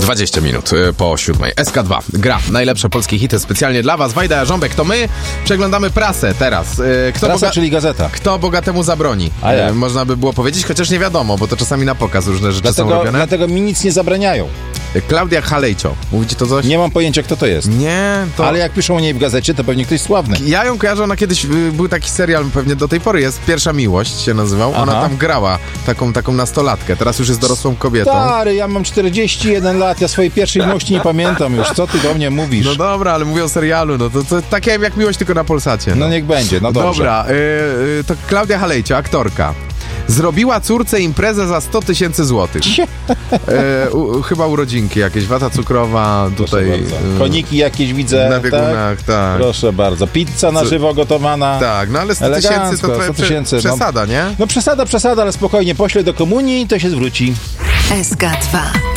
20 minut po 7. SK2 gra najlepsze polskie hity specjalnie dla was. Wajda Jarząbek, to my przeglądamy prasę teraz. Prasa, czyli gazeta. Kto bogatemu zabroni? Można by było powiedzieć, chociaż nie wiadomo, bo to czasami na pokaz różne rzeczy są robione. Dlatego mi nic nie zabraniają. Klaudia Halejcio. Mówicie to coś? Nie mam pojęcia, kto to jest. Nie, to... Ale jak piszą o niej w gazecie, to pewnie ktoś sławny. Ja ją kojarzę, ona kiedyś, był taki serial, pewnie do tej pory jest, Pierwsza Miłość się nazywał. Ona tam grała taką nastolatkę, teraz już jest dorosłą kobietą. Stary, ja mam 41 lat, ja swojej pierwszej miłości nie pamiętam już. Co ty do mnie mówisz? No dobra, ale mówię o serialu, no to takie jak Miłość, tylko na Polsacie. No niech będzie, no dobrze. Dobra, to Klaudia Halejcio, aktorka. Zrobiła córce imprezę za 100 000 złotych. Chyba urodzinki jakieś, wata cukrowa, tutaj... Koniki jakieś widzę, na biegunach, tak. Proszę bardzo. Pizza na żywo gotowana. Tak, no ale 100 000 to trochę przesada, nie? No przesada, ale spokojnie, poślę do komunii i to się zwróci. SK2